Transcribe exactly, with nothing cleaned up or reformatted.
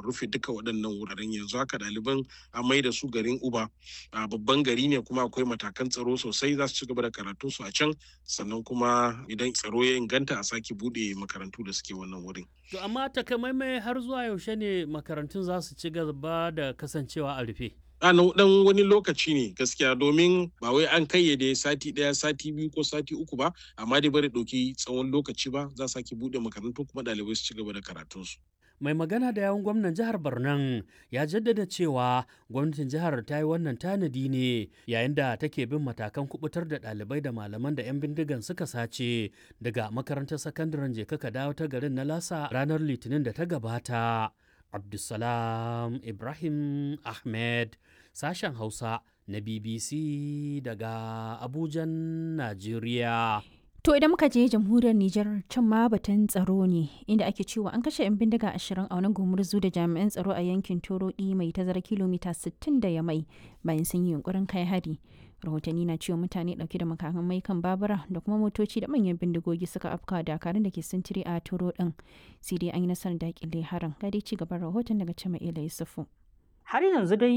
rufe duka waɗannan wuraren. Yanzu haka ɗaliban a mai da su garin Uba, a babban gari ne kuma akwai matakan tsaro sosai, za su ci gaba da karatu su a can, sannan kuma idan tsaro ya inganta a sake buɗe makarantu da suke wannan wurin. To amma takamaimai har zuwa yaushe ne makarantun za su ci gaba da kasancewa a rufe? A dan wani lokaci ne gaskiya, domin ba wai an kayyade sati ɗaya, sati biyu ko sati uku ba, amma dai bari ɗauki tsawon lokaci ba, za su sake buɗe makarantu kuma ɗalibai su ci gaba da karatunsu. Mai magana da yawun gwamnan jihar Barnon ya jaddada cewa gwamnatin jihar ta yi wannan tanadi ne yayin da take bin matakan kubutar da ɗalibai da malaman da 'yan bindigan suka sace daga makarantar sakandaren Jeka ka dawo ta garin na Lasa ranar Litinin da ta gabata. Abdulsalam Ibrahim Ahmed, sashen Hausa na B B C daga Abujan, Najeriya. To idan muka je jamhuriyar Nijar, can ma batun tsaro ne, inda ake cewa an kashe 'yan bindiga ashirin a wani gumurzu da jami'an tsaro a yankin Torodi mai tazara kilomita sittin da Yamai bayan sun yi yunkurin kai hari. Rahotanni na cewa mutane dauke da makamai kan babura da kuma motoci da manyan bindigogi suka afka dakarun da ke sintiri a Toro din. Sai dai an yi nasarar dakile harin. Ga dai ci gaban rahoton daga Cema'ila Yusufu. Har yanzu dai